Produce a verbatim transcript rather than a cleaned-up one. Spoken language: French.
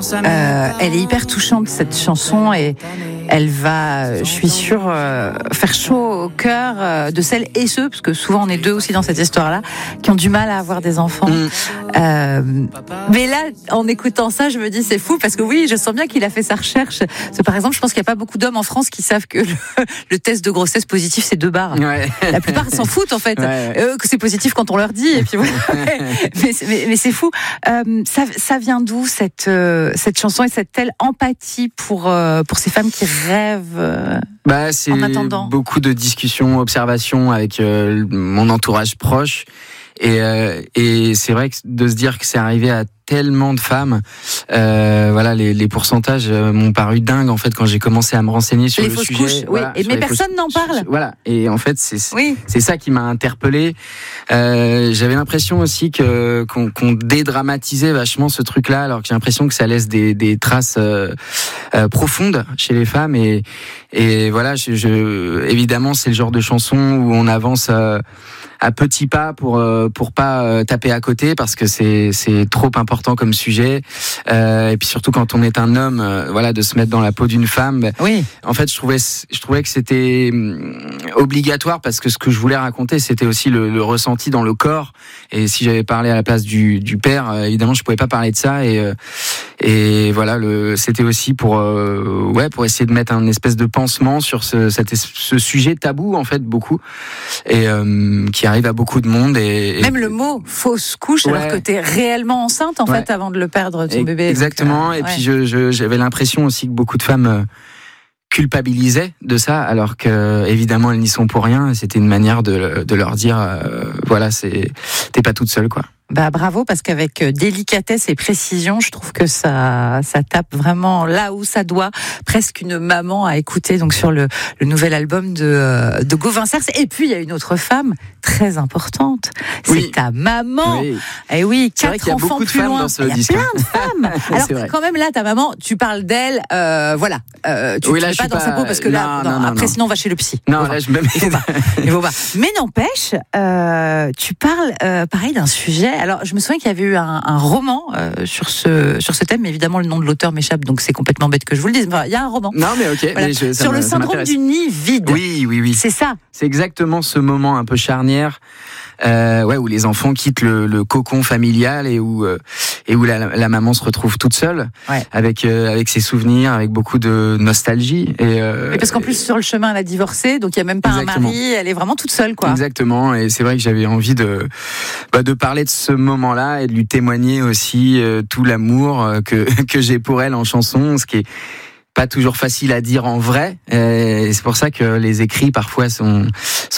Euh, elle est hyper touchante cette chanson et elle va, je suis sûre, euh, faire chaud au cœur euh, de celles et ceux, parce que souvent on est deux aussi dans cette histoire-là, qui ont du mal à avoir des enfants. Mmh. Euh, mais là, en écoutant ça, je me dis c'est fou parce que oui, je sens bien qu'il a fait sa recherche. Parce que, par exemple, je pense qu'il n'y a pas beaucoup d'hommes en France qui savent que le, le test de grossesse positif c'est deux barres. Ouais. La plupart s'en foutent en fait, ouais. euh, que c'est positif quand on leur dit. Et puis voilà. mais, mais, mais c'est fou. Euh, ça, ça vient d'où cette euh, cette chanson et cette telle empathie pour euh, pour ces femmes qui rêvent euh, bah, c'est en attendant. Beaucoup de discussions, observations avec euh, mon entourage proche. Et, euh, et c'est vrai que de se dire que c'est arrivé à tellement de femmes, euh, voilà, les, les pourcentages m'ont paru dingues en fait quand j'ai commencé à me renseigner sur les le fausses sujet. Couches, voilà, oui. Et mais personne fausses... n'en parle. Voilà. Et en fait, c'est oui. c'est ça qui m'a interpellé. Euh, j'avais l'impression aussi que qu'on, qu'on dédramatisait vachement ce truc-là, alors que j'ai l'impression que ça laisse des, des traces euh, euh, profondes chez les femmes. Et, et voilà, je, je, évidemment, c'est le genre de chanson où on avance. Euh, à petits pas pour euh, pour pas euh, taper à côté parce que c'est c'est trop important comme sujet euh, et puis surtout quand on est un homme euh, voilà de se mettre dans la peau d'une femme bah, oui. En fait je trouvais je trouvais que c'était obligatoire parce que ce que je voulais raconter c'était aussi le, le ressenti dans le corps et si j'avais parlé à la place du du père euh, évidemment je pouvais pas parler de ça et euh, et voilà le c'était aussi pour euh, ouais pour essayer de mettre un espèce de pansement sur ce cette, ce sujet tabou en fait beaucoup et euh, qui arrive à beaucoup de monde et, et... même le mot fausse couche ouais. alors que t'es réellement enceinte en ouais. fait avant de le perdre ton et, bébé exactement donc, euh, et ouais. puis je, je j'avais l'impression aussi que beaucoup de femmes euh, culpabilisaient de ça alors que évidemment elles n'y sont pour rien c'était une manière de de leur dire euh, voilà c'est t'es pas toute seule quoi. Bah bravo parce qu'avec délicatesse et précision, je trouve que ça ça tape vraiment là où ça doit. Presque une maman à écouter donc sur le le nouvel album de de Gauvin Cers. Et puis il y a une autre femme très importante, c'est oui. ta maman. Oui. Et oui, quatre enfants plus loin. Dans ce il y a disque. plein de femmes. Alors quand même là ta maman, tu parles d'elle, euh, voilà. Euh, tu ne oui, mets pas dans pas... sa peau parce que non, là non, non, non, après non. sinon on va chez le psy. Non bon, là je me mets. Il faut pas. Il faut pas. Mais n'empêche, euh, tu parles euh, pareil d'un sujet. Alors, je me souviens qu'il y avait eu un, un roman euh, sur ce sur ce thème, mais évidemment le nom de l'auteur m'échappe, donc c'est complètement bête que je vous le dise. Enfin, il y a un roman. Non, mais ok. Voilà. Mais je, sur me, le syndrome du nid vide. Oui, oui, oui. C'est ça. C'est exactement ce moment un peu charnière, euh, ouais, où les enfants quittent le, le cocon familial et où euh, et où la, la maman se retrouve toute seule, ouais. avec euh, avec ses souvenirs, avec beaucoup de nostalgie. Et, euh, et parce qu'en plus et... sur le chemin elle a divorcé, donc il y a même pas exactement. un mari, elle est vraiment toute seule, quoi. Exactement. Et c'est vrai que j'avais envie de bah, de parler de ce moment-là et de lui témoigner aussi euh, tout l'amour euh, que que j'ai pour elle en chanson, ce qui est pas toujours facile à dire en vrai. Et c'est pour ça que les écrits parfois sont